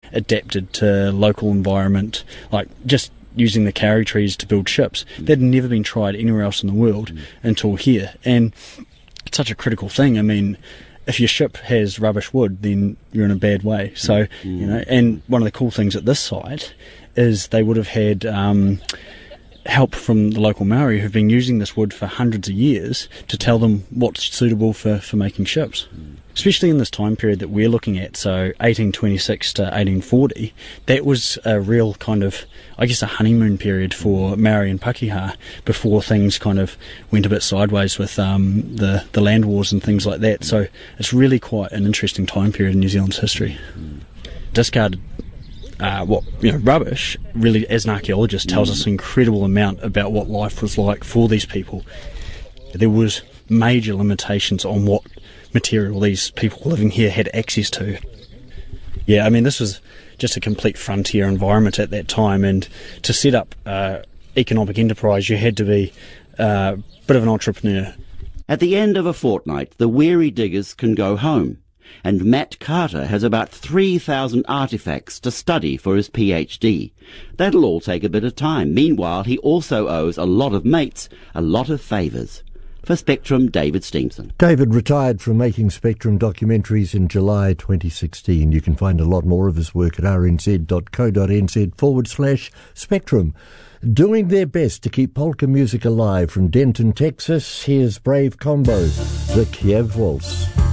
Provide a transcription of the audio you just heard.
adapted to local environment, like just using the kauri trees to build ships. That had never been tried anywhere else in the world until here. And it's such a critical thing. I mean, if your ship has rubbish wood, then you're in a bad way. So, and one of the cool things at this site is they would have had help from the local Maori who've been using this wood for hundreds of years to tell them what's suitable for making ships. Especially in this time period that we're looking at, so 1826 to 1840, that was a real kind of, I guess, a honeymoon period for Maori and Pakeha before things kind of went a bit sideways with the land wars and things like that. So it's really quite an interesting time period in New Zealand's history. Discarded rubbish, really, as an archaeologist, tells us an incredible amount about what life was like for these people. There was major limitations on what material these people living here had access to. Yeah, I mean, this was just a complete frontier environment at that time, and to set up economic enterprise, you had to be a bit of an entrepreneur. At the end of a fortnight, the weary diggers can go home, and Matt Carter has about 3,000 artefacts to study for his PhD. That'll all take a bit of time. Meanwhile, he also owes a lot of mates a lot of favours. For Spectrum, David Steamson. David retired from making Spectrum documentaries in July 2016. You can find a lot more of his work at rnz.co.nz/Spectrum. Doing their best to keep polka music alive from Denton, Texas, here's Brave Combo, the Kiev Waltz.